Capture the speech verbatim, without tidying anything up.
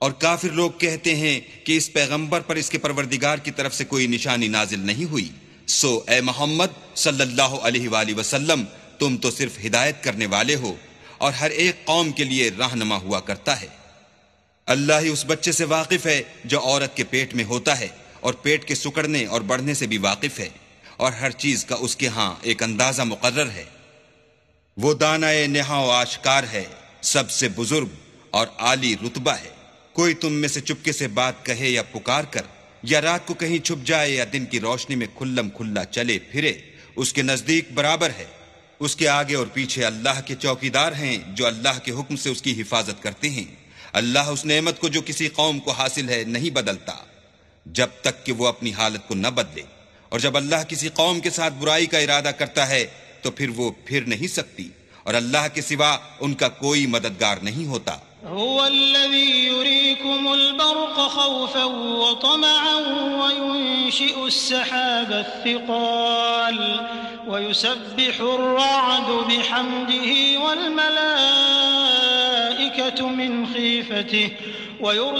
اور کافر لوگ کہتے ہیں کہ اس پیغمبر پر اس کے پروردگار کی طرف سے کوئی نشانی نازل نہیں ہوئی، سو اے محمد صلی اللہ علیہ وآلہ وسلم تم تو صرف ہدایت کرنے والے ہو اور ہر ایک قوم کے لیے رہنما ہوا کرتا ہے۔ اللہ ہی اس بچے سے واقف ہے جو عورت کے پیٹ میں ہوتا ہے، اور پیٹ کے سکڑنے اور بڑھنے سے بھی واقف ہے، اور ہر چیز کا اس کے ہاں ایک اندازہ مقرر ہے۔ وہ دانائے نہاں و آشکار ہے، سب سے بزرگ اور عالی رتبہ ہے۔ کوئی تم میں سے چپکے سے بات کہے یا پکار کر، یا رات کو کہیں چھپ جائے یا دن کی روشنی میں کھلم کھلا چلے پھرے، اس کے نزدیک برابر ہے۔ اس کے آگے اور پیچھے اللہ کے چوکیدار ہیں جو اللہ کے حکم سے اس کی حفاظت کرتے ہیں۔ اللہ اس نعمت کو جو کسی قوم کو حاصل ہے نہیں بدلتا جب تک کہ وہ اپنی حالت کو نہ بدلے، اور جب اللہ کسی قوم کے ساتھ برائی کا ارادہ کرتا ہے تو پھر وہ پھر نہیں سکتی، اور اللہ کے سوا ان کا کوئی مددگار نہیں ہوتا۔ هو الذي يريكم البرق خوفا وطمعا وينشئ السحاب الثقال ويسبح الرعد بحمده والملائكة من خيفته ويرسل